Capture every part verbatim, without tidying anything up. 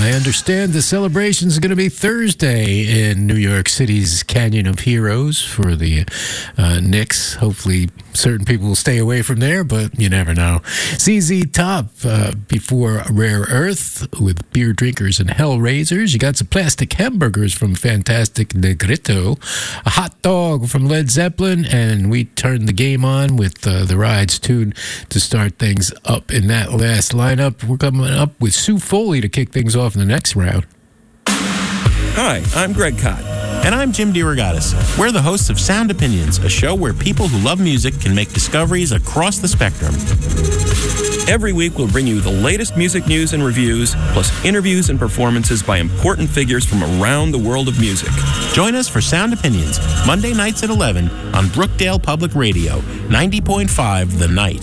I understand the celebration is going to be Thursday in New York City's Canyon of Heroes for the uh, Knicks. Hopefully, certain people will stay away from there, but you never know. Z Z Top uh, before Rare Earth with Beer Drinkers and Hellraisers. You got some plastic hamburgers from Fantastic Negrito, a hot dog from Led Zeppelin, and we turned the game on with uh, the Rides tune to start things up in that last lineup. We're coming up with Sue Foley to kick things off in the next round. Hi, I'm Greg Kot. And I'm Jim DeRogatis. We're the hosts of Sound Opinions, a show where people who love music can make discoveries across the spectrum. Every week, we'll bring you the latest music news and reviews, plus interviews and performances by important figures from around the world of music. Join us for Sound Opinions, Monday nights at eleven on Brookdale Public Radio, ninety point five The Night.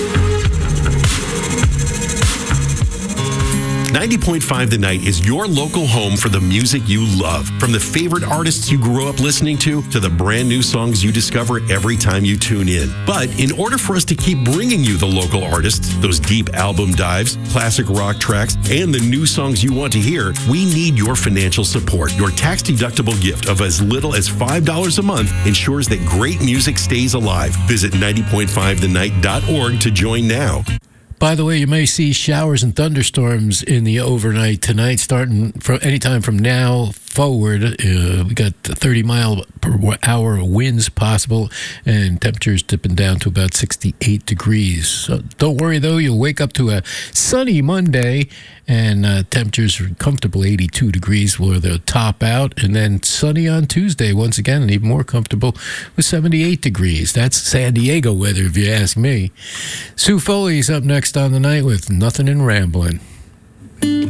ninety point five The Night is your local home for the music you love. From the favorite artists you grew up listening to, to the brand new songs you discover every time you tune in. But in order for us to keep bringing you the local artists, those deep album dives, classic rock tracks, and the new songs you want to hear, we need your financial support. Your tax-deductible gift of as little as five dollars a month ensures that great music stays alive. Visit ninety point five the night dot org to join now. By the way, you may see showers and thunderstorms in the overnight tonight, starting from anytime from now forward. Uh, we got thirty mile per hour winds possible, and temperatures dipping down to about sixty-eight degrees. So don't worry, though. You'll wake up to a sunny Monday, and uh, temperatures are comfortable eighty-two degrees where they'll top out, and then sunny on Tuesday once again, and even more comfortable with seventy-eight degrees. That's San Diego weather, if you ask me. Sue Foley's up next on the night with Nothing in Ramblin'.